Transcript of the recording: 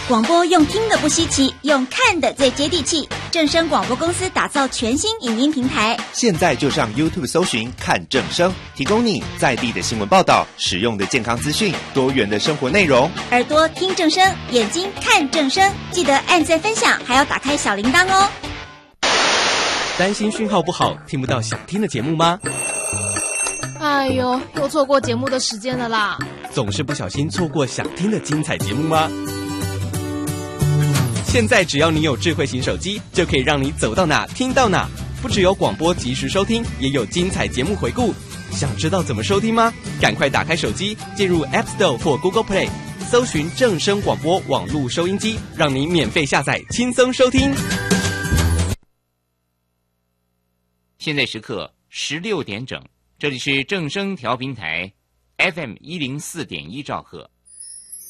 广播用听的不稀奇，用看的最接地气。正声广播公司打造全新影音平台， 现在就上 YouTube 搜寻看正声，提供你在地的新闻报道、实用的健康资讯、多元的生活内容。 耳朵听正声，眼睛看正声，记得按赞分享，还要打开小铃铛哦。 担心讯号不好，听不到想听的节目吗？ 哎呦，又错过节目的时间了啦！ 总是不小心错过想听的精彩节目吗？现在只要你有智慧型手机，就可以让你走到哪听到哪。不只有广播及时收听，也有精彩节目回顾。想知道怎么收听吗？赶快打开手机，进入 App Store 或 Google Play， 搜寻正声广播网络收音机，让你免费下载，轻松收听。 现在时刻16点整，这里是正声调频台 FM104.1兆赫。